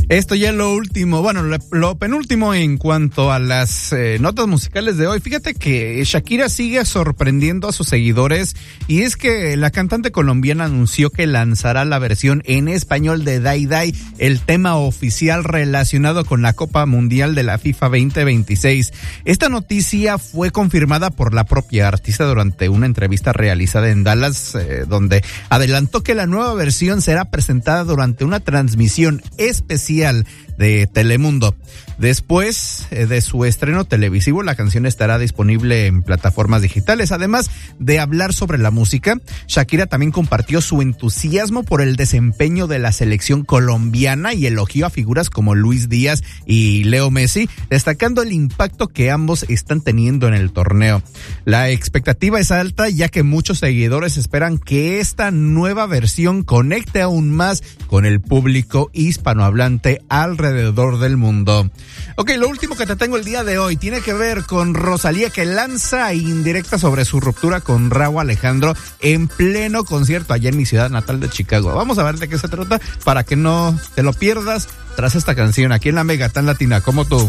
Esto ya es lo último, bueno, lo penúltimo en cuanto a las notas musicales de hoy. Fíjate que Shakira sigue sorprendiendo a sus seguidores y es que la cantante colombiana anunció que lanzará la versión en español de Dai Dai, el tema oficial relacionado con la Copa Mundial de la FIFA 2026. Esta noticia fue confirmada por la propia artista durante una entrevista realizada en Dallas, donde adelantó que la nueva versión será presentada durante una transmisión especial de Telemundo. Después de su estreno televisivo, la canción estará disponible en plataformas digitales. Además de hablar sobre la música, Shakira también compartió su entusiasmo por el desempeño de la selección colombiana y elogió a figuras como Luis Díaz y Leo Messi, destacando el impacto que ambos están teniendo en el torneo. La expectativa es alta, ya que muchos seguidores esperan que esta nueva versión conecte aún más con el público hispanohablante alrededor del mundo. Ok, lo último que te tengo el día de hoy tiene que ver con Rosalía, que lanza indirecta sobre su ruptura con Rauw Alejandro en pleno concierto allá en mi ciudad natal de Chicago. Vamos a ver de qué se trata para que no te lo pierdas tras esta canción aquí en la Mega tan latina como tú.